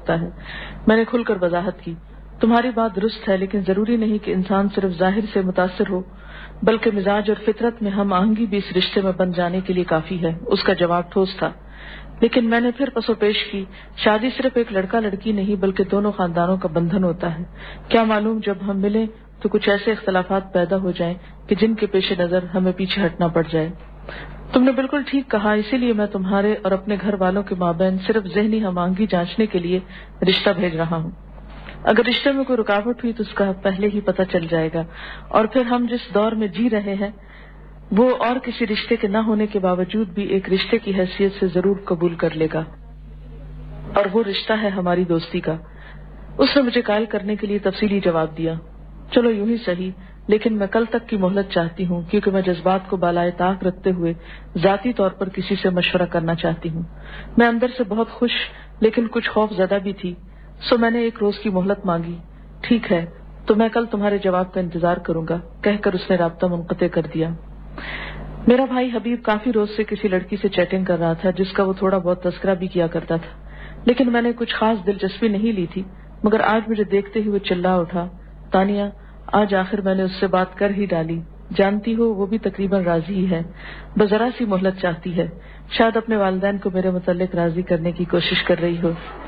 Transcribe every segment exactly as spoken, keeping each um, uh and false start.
سکتا ہے۔ میں نے کھل کر وضاحت کی، تمہاری بات درست ہے، لیکن ضروری نہیں کہ انسان صرف ظاہر سے متاثر ہو، بلکہ مزاج اور فطرت میں ہم آہنگی بھی اس رشتے میں بن جانے کے لیے کافی ہے۔ اس کا جواب ٹھوس تھا، لیکن میں نے پھر پسو پیش کی، شادی صرف ایک لڑکا لڑکی نہیں بلکہ دونوں خاندانوں کا بندھن ہوتا ہے۔ کیا معلوم جب ہم ملیں تو کچھ ایسے اختلافات پیدا ہو جائیں کہ جن کے پیش نظر ہمیں پیچھے ہٹنا پڑ جائے۔ تم نے بالکل ٹھیک کہا، اسی لیے میں تمہارے اور اپنے گھر والوں کے مابین صرف ذہنی ہم آہنگی جانچنے کے لیے رشتہ بھیج رہا ہوں۔ اگر رشتے میں کوئی رکاوٹ ہوئی تو اس کا پہلے ہی پتہ چل جائے گا، اور پھر ہم جس دور میں جی رہے ہیں وہ اور کسی رشتے کے نہ ہونے کے باوجود بھی ایک رشتے کی حیثیت سے ضرور قبول کر لے گا، اور وہ رشتہ ہے ہماری دوستی کا۔ اس نے مجھے قائل کرنے کے لیے تفصیلی جواب دیا، چلو یوں ہی صحیح، لیکن میں کل تک کی مہلت چاہتی ہوں، کیونکہ میں جذبات کو بالائے طاق رکھتے ہوئے ذاتی طور پر کسی سے مشورہ کرنا چاہتی ہوں۔ میں اندر سے بہت خوش لیکن کچھ خوف زدہ بھی تھی، سو میں نے ایک روز کی مہلت مانگی۔ ٹھیک ہے، تو میں کل تمہارے جواب کا انتظار کروں گا، کہہ کر اس نے رابطہ منقطع کر دیا۔ میرا بھائی حبیب کافی روز سے کسی لڑکی سے چیٹنگ کر رہا تھا جس کا وہ تھوڑا بہت تذکرہ بھی کیا کرتا تھا، لیکن میں نے کچھ خاص دلچسپی نہیں لی تھی، مگر آج مجھے دیکھتے ہی وہ چلا اٹھا، تانیہ آج آخر میں نے اس سے بات کر ہی ڈالی، جانتی ہو وہ بھی تقریباً راضی ہی ہے، بس ذرا سی مہلت چاہتی ہے، شاید اپنے والدین کو میرے متعلق راضی کرنے کی کوشش کر رہی ہو۔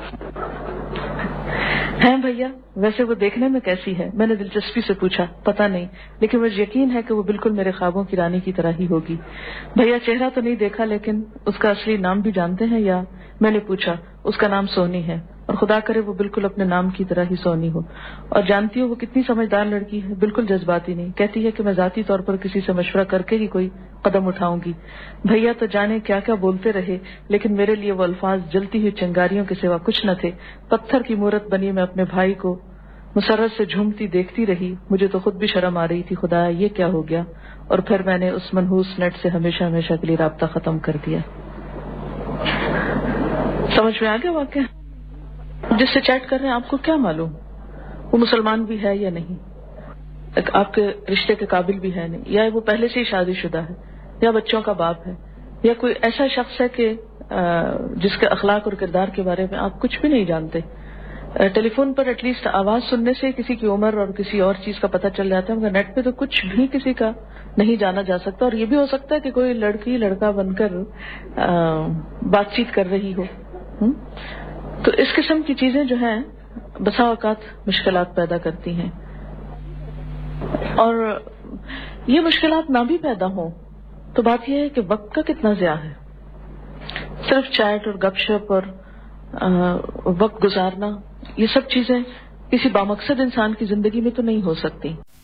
ہیں بھیا، ویسے وہ دیکھنے میں کیسی ہے؟ میں نے دلچسپی سے پوچھا۔ پتہ نہیں، لیکن مجھے یقین ہے کہ وہ بالکل میرے خوابوں کی رانی کی طرح ہی ہوگی۔ بھیا چہرہ تو نہیں دیکھا، لیکن اس کا اصلی نام بھی جانتے ہیں یا؟ میں نے پوچھا۔ اس کا نام سونی ہے، اور خدا کرے وہ بالکل اپنے نام کی طرح ہی سونی ہو۔ اور جانتی ہو وہ کتنی سمجھدار لڑکی ہے، بالکل جذباتی نہیں، کہتی ہے کہ میں ذاتی طور پر کسی سے مشورہ کر کے ہی کوئی قدم اٹھاؤں گی۔ بھیا تو جانے کیا کیا بولتے رہے، لیکن میرے لیے وہ الفاظ جلتی ہوئی چنگاریوں کے سوا کچھ نہ تھے۔ پتھر کی مورت بنی میں اپنے بھائی کو مسرت سے جھومتی دیکھتی رہی، مجھے تو خود بھی شرم آ رہی تھی، خدایا یہ کیا ہو گیا، اور پھر میں نے اس منحوس نیٹ سے ہمیشہ ہمیشہ کے لیے رابطہ ختم کر دیا۔ سمجھ میں آ گیا واقعہ؟ جس سے چیٹ کر رہے ہیں آپ کو کیا معلوم وہ مسلمان بھی ہے یا نہیں، آپ کے رشتے کے قابل بھی ہے نہیں، یا وہ پہلے سے ہی شادی شدہ ہے، یا بچوں کا باپ ہے، یا کوئی ایسا شخص ہے کہ جس کے اخلاق اور کردار کے بارے میں آپ کچھ بھی نہیں جانتے۔ ٹیلی فون پر ایٹ لیسٹ آواز سننے سے کسی کی عمر اور کسی اور چیز کا پتہ چل جاتا ہے، مگر نیٹ پہ تو کچھ بھی کسی کا نہیں جانا جا سکتا، اور یہ بھی ہو سکتا ہے کہ کوئی لڑکی لڑکا بن کر بات چیت کر رہی ہو۔ تو اس قسم کی چیزیں جو ہیں بسا اوقات مشکلات پیدا کرتی ہیں، اور یہ مشکلات نہ بھی پیدا ہوں تو بات یہ ہے کہ وقت کا کتنا ضیاع ہے۔ صرف چیٹ اور گپ شپ اور وقت گزارنا، یہ سب چیزیں کسی بامقصد انسان کی زندگی میں تو نہیں ہو سکتی۔